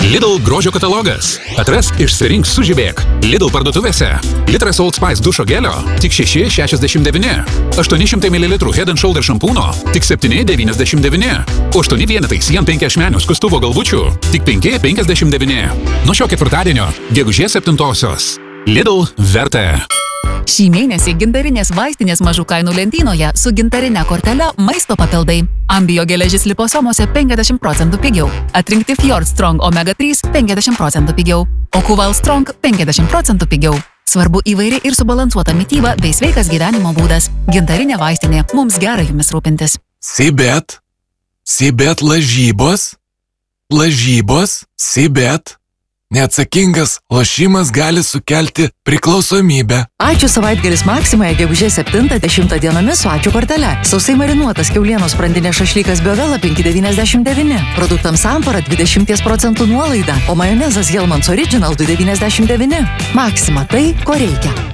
Lidl grožio katalogas. Atrask, išsirink, sužibėk. Lidl parduotuvėse. Litras Old Spice dušo gelio tik 6,69. 800 ml Head & Shoulder šampūno tik 7,99. 8 vienetai Sien 5 ašmenių skustuvo galvučių tik 5,59. Nuo šio ketvirtadienio, gegužės 7-osios. Lidl verta. Šį mėnesį gintarinės vaistinės mažų kainų lentynoje su gintarine kortele maisto papildai. Ambio geležis liposomose 50% pigiau. Atrinkti Fjord Strong Omega 3 50% pigiau. O Kuval Strong 50% pigiau. Svarbu įvairi ir subalansuota mityba bei sveikas gyvenimo būdas. Gintarinė vaistinė. Mums gera jumis rūpintis. Sibet lažybos. Sibet. Neatsakingas lošimas gali sukelti priklausomybę. Ačiū savaitgalis Maksimoje gegužės 7-10 dienomis su Ačiū kortele. Sausai marinuotas kiaulienos sprandinės šašlykas Biovela 5,99. Produktams Amfora 20% nuolaida, o majonezas Hellmann's Original 2,99. Maksima tai, ko reikia.